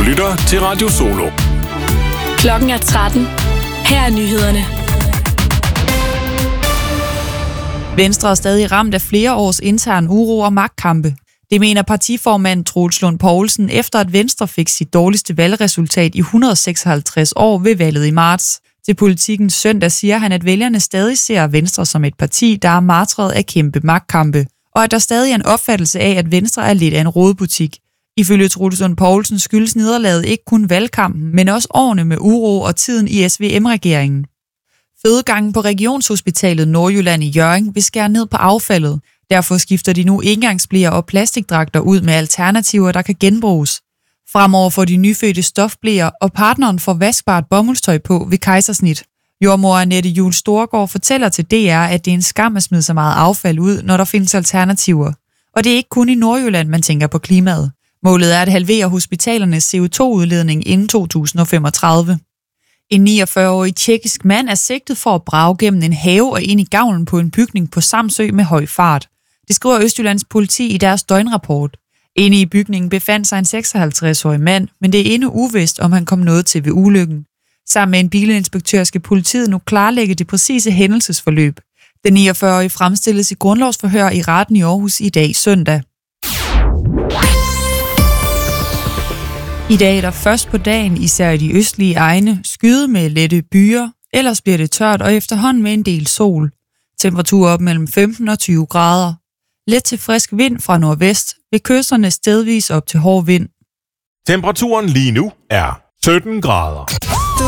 lytter til Radio Solo. Klokken er 13. Her er nyhederne. Venstre er stadig ramt af flere års intern uro og magtkampe. Det mener partiformand Troels Lund Poulsen, efter at Venstre fik sit dårligste valgresultat i 156 år ved valget i marts. Til Politikken søndag siger han, at vælgerne stadig ser Venstre som et parti, der er martret af kæmpe magtkampe, og at der stadig er en opfattelse af, at Venstre er lidt af en rodebutik. Ifølge Troels Lund Poulsen skyldes nederlaget ikke kun valgkampen, men også årene med uro og tiden i SVM-regeringen. Fødegangen på Regionshospitalet Nordjylland i Hjørring vil skære ned på affaldet. Derfor skifter de nu engangsbleer og plastikdragter ud med alternativer, der kan genbruges. Fremover får de nyfødte stofbleer, og partneren får vaskbart bomuldstøj på ved kejsersnit. Jordmor Annette Juhl Storgård fortæller til DR, at det er en skam at smide så meget affald ud, når der findes alternativer. Og det er ikke kun i Nordjylland, man tænker på klimaet. Målet er at halvere hospitalernes CO2-udledning inden 2035. En 49-årig tjekkisk mand er sigtet for at brage gennem en have og ind i gavlen på en bygning på Samsø med høj fart. Det skriver Østjyllands politi i deres døgnrapport. Inde i bygningen befandt sig en 56-årig mand, men det er endnu uvist, om han kom noget til ved ulykken. Sammen med en bilinspektør skal politiet nu klarlægge det præcise hændelsesforløb. Den 49-årige fremstilles i grundlovsforhør i retten i Aarhus i dag søndag. I dag er der først på dagen, især i de østlige egne, skyde med lette byer, ellers bliver det tørt og efterhånden med en del sol. Temperatur op mellem 15 og 20 grader. Let til frisk vind fra nordvest, ved kysterne stedvis op til hård vind. Temperaturen lige nu er 17 grader.